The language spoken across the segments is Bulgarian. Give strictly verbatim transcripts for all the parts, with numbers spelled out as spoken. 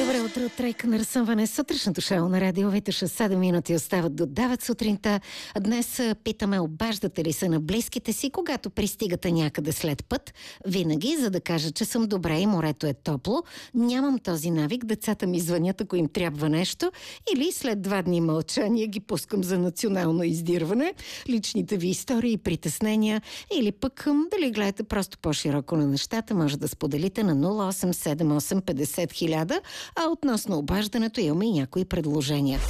Добро утро, тройка на разсъмване. Сутрешното шоу на Радио Витоша. седем минути остават до девет сутринта. Днес питаме, обаждате ли се на близките си, когато пристигате някъде след път? Винаги, за да кажа, че съм добре и морето е топло. Нямам този навик, децата ми звънят, ако им трябва нещо. Или след два дни мълчание ги пускам за национално издирване. Личните ви истории и притеснения. Или пък, дали гледате просто по-широко на нещата, може да споделите на нула осем седем осем петдесет хиляда. А относно обаждането имаме и някои предложения.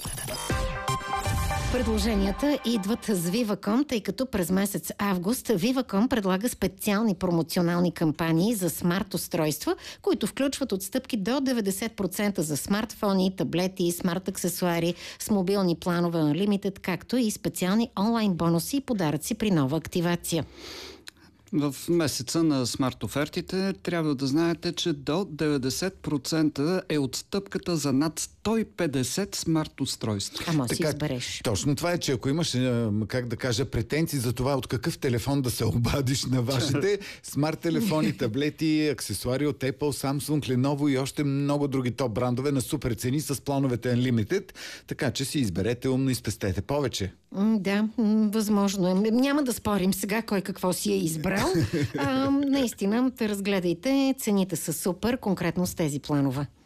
Предложенията идват с Viva.com, тъй като през месец август Viva.com предлага специални промоционални кампании за смарт устройства, които включват отстъпки до деветдесет процента за смартфони, таблети, смарт аксесуари с мобилни планове Unlimited, както и специални онлайн бонуси и подаръци при нова активация. В месеца на смарт офертите трябва да знаете, че до деветдесет процента е отстъпката за над сто и петдесет смарт устройства. Ама си избереш. Точно това е, че ако имаш, как да кажа, претенции за това от какъв телефон да се обадиш на вашите смарт телефони, таблети, аксесуари от Apple, Samsung, Lenovo и още много други топ брандове на супер цени с плановете Unlimited, така че си изберете умно и спестете повече. Да, възможно е. Няма да спорим сега кой какво си е избрал. А, наистина, разгледайте, цените са супер, конкретно с тези планове.